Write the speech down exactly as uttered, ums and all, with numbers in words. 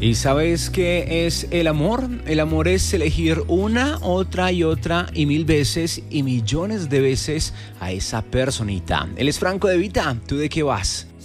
¿Y sabes qué es el amor? El amor es elegir una, otra y otra y mil veces y millones de veces a esa personita. Él es Franco De Vita. ¿Tú de qué vas?